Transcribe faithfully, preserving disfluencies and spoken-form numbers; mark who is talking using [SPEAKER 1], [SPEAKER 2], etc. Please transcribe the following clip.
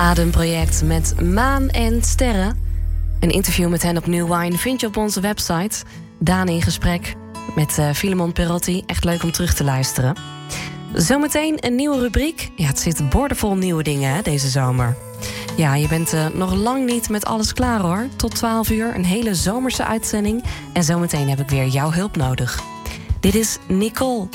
[SPEAKER 1] Ademproject met maan en sterren. Een interview met hen op New Wine vind je op onze website. Daan in gesprek met uh, Filemon Perotti. Echt leuk om terug te luisteren. Zometeen een nieuwe rubriek. Ja, het zit boordevol nieuwe dingen hè, deze zomer. Ja, je bent uh, nog lang niet met alles klaar hoor. Tot twaalf uur, een hele zomerse uitzending. En zometeen heb ik weer jouw hulp nodig. Dit is Nicole.